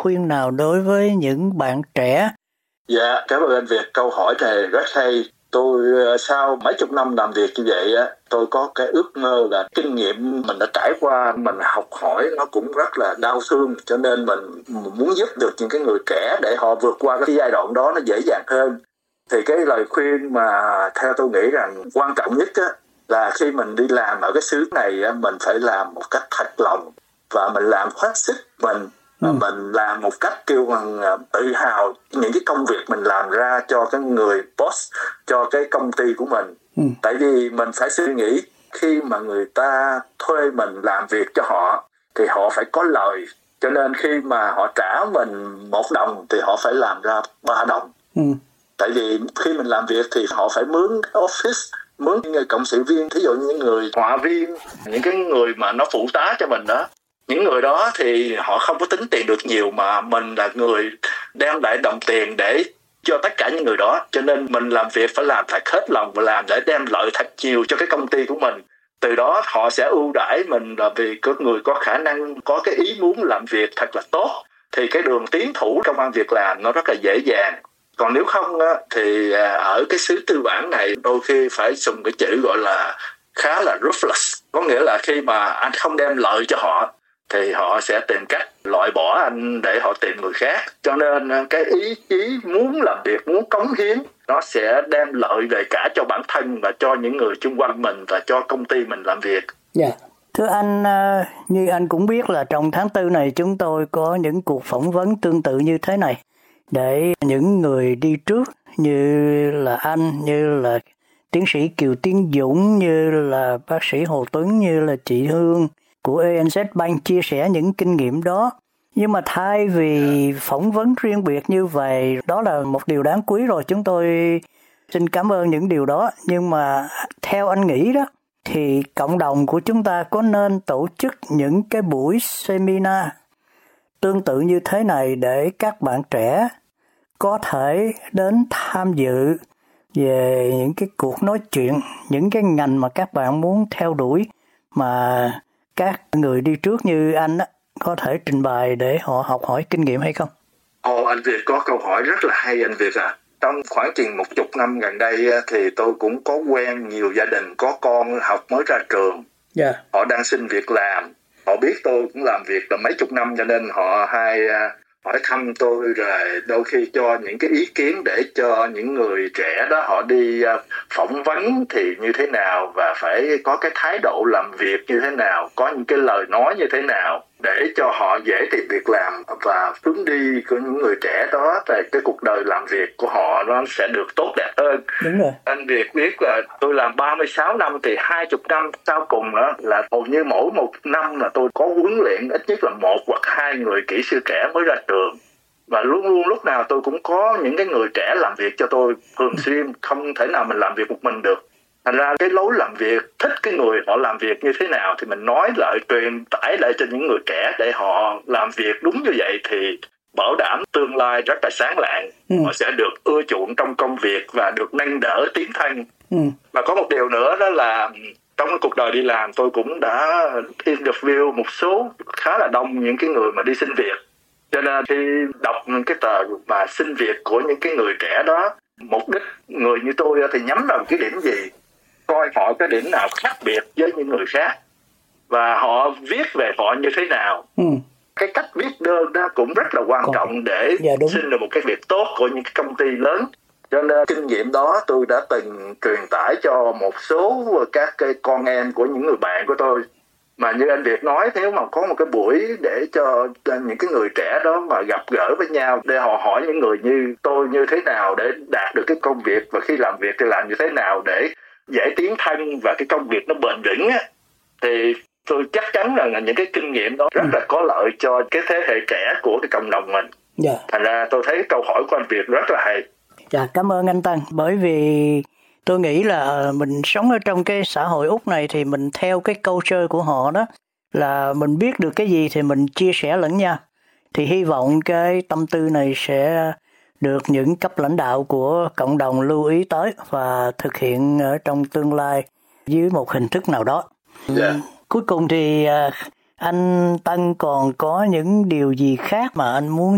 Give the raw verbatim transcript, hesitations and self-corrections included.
khuyên nào đối với những bạn trẻ? Dạ, cảm ơn anh Việt. Câu hỏi này rất hay. Tôi sau mấy chục năm làm việc như vậy á, tôi có cái ước mơ là kinh nghiệm mình đã trải qua, mình học hỏi nó cũng rất là đau thương, cho nên mình muốn giúp được những cái người trẻ để họ vượt qua cái giai đoạn đó nó dễ dàng hơn. Thì cái lời khuyên mà theo tôi nghĩ rằng quan trọng nhất á, là khi mình đi làm ở cái xứ này á, mình phải làm một cách thật lòng và mình làm hết sức mình. Và mình làm một cách kêu bằng tự hào những cái công việc mình làm ra cho cái người boss, cho cái công ty của mình. Ừ. Tại vì mình phải suy nghĩ khi mà người ta thuê mình làm việc cho họ thì họ phải có lời. Cho nên khi mà họ trả mình một đồng thì họ phải làm ra ba đồng. Ừ. Tại vì khi mình làm việc thì họ phải mướn office, mướn người cộng sự viên, thí dụ như những người họa viên, những cái người mà nó phụ tá cho mình đó. Những người đó thì họ không có tính tiền được nhiều, mà mình là người đem lại đồng tiền để cho tất cả những người đó. Cho nên mình làm việc phải làm thật hết lòng và làm để đem lợi thật nhiều cho cái công ty của mình. Từ đó họ sẽ ưu đãi mình là vì có người có khả năng, có cái ý muốn làm việc thật là tốt. Thì cái đường tiến thủ công ăn việc làm nó rất là dễ dàng. Còn nếu không á, thì ở cái xứ tư bản này đôi khi phải dùng cái chữ gọi là khá là ruthless. Có nghĩa là khi mà anh không đem lợi cho họ thì họ sẽ tìm cách loại bỏ anh để họ tìm người khác. Cho nên cái ý chí muốn làm việc, muốn cống hiến, nó sẽ đem lợi về cả cho bản thân và cho những người xung quanh mình và cho công ty mình làm việc. Dạ. Yeah. Thưa anh, như anh cũng biết là trong tháng tư này chúng tôi có những cuộc phỏng vấn tương tự như thế này để những người đi trước như là anh, như là tiến sĩ Kiều Tiến Dũng, như là bác sĩ Hồ Tuấn, như là chị Hương của a en zét Bank chia sẻ những kinh nghiệm đó. Nhưng mà thay vì phỏng vấn riêng biệt như vậy, đó là một điều đáng quý rồi, chúng tôi xin cảm ơn những điều đó. Nhưng mà theo anh nghĩ đó, thì cộng đồng của chúng ta có nên tổ chức những cái buổi seminar tương tự như thế này để các bạn trẻ có thể đến tham dự về những cái cuộc nói chuyện, những cái ngành mà các bạn muốn theo đuổi mà các người đi trước như anh á, có thể trình bày để họ học hỏi kinh nghiệm hay không? Ồ, anh Việt có câu hỏi rất là hay anh Việt à. Trong khoảng chừng một chục năm gần đây thì tôi cũng có quen nhiều gia đình có con học mới ra trường. Yeah. Họ đang xin việc làm. Họ biết tôi cũng làm việc là mấy chục năm cho nên họ hay hỏi thăm tôi, rồi đôi khi cho những cái ý kiến để cho những người trẻ đó họ đi phỏng vấn thì như thế nào và phải có cái thái độ làm việc như thế nào, có những cái lời nói như thế nào để cho họ dễ tìm việc làm và hướng đi của những người trẻ đó về cái cuộc đời làm việc của họ nó sẽ được tốt đẹp hơn. Đúng rồi. Anh Việt biết là tôi làm ba mươi sáu năm thì hai mươi năm sau cùng đó là hầu như mỗi một năm là tôi có huấn luyện ít nhất là một hoặc hai người kỹ sư trẻ mới ra trường. Và luôn luôn lúc nào tôi cũng có những cái người trẻ làm việc cho tôi thường xuyên, không thể nào mình làm việc một mình được. Thành ra cái lối làm việc, thích cái người họ làm việc như thế nào thì mình nói lại, truyền tải lại cho những người trẻ để họ làm việc đúng như vậy thì bảo đảm tương lai rất là sáng lạng. Ừ. Họ sẽ được ưa chuộng trong công việc và được nâng đỡ tiến thân. Ừ. Và có một điều nữa đó là trong cái cuộc đời đi làm tôi cũng đã interview một số khá là đông những cái người mà đi xin việc. Cho nên khi đọc cái tờ mà xin việc của những cái người trẻ đó, mục đích người như tôi thì nhắm vào cái điểm gì, coi họ cái điểm nào khác biệt với những người khác và họ viết về họ như thế nào. Ừ. Cái cách viết đơn đó cũng rất là quan Còn... trọng để dạ, xin được một cái việc tốt của những cái công ty lớn. Cho nên kinh nghiệm đó tôi đã từng truyền tải cho một số các cái con em của những người bạn của tôi. Mà như anh Việt nói, nếu mà có một cái buổi để cho những cái người trẻ đó mà gặp gỡ với nhau để họ hỏi những người như tôi như thế nào để đạt được cái công việc, và khi làm việc thì làm như thế nào để dễ tiến thân và cái công việc nó bền vững á, thì tôi chắc chắn là những cái kinh nghiệm đó rất là có lợi cho cái thế hệ trẻ của cái cộng đồng mình. Yeah. Thành ra tôi thấy câu hỏi của anh Việt rất là hay. Dạ, cảm ơn anh Tân. Bởi vì tôi nghĩ là mình sống ở trong cái xã hội Úc này thì mình theo cái culture của họ đó, là mình biết được cái gì thì mình chia sẻ lẫn nhau. Thì hy vọng cái tâm tư này sẽ được những cấp lãnh đạo của cộng đồng lưu ý tới và thực hiện ở trong tương lai dưới một hình thức nào đó. Yeah. Cuối cùng thì anh Tân còn có những điều gì khác mà anh muốn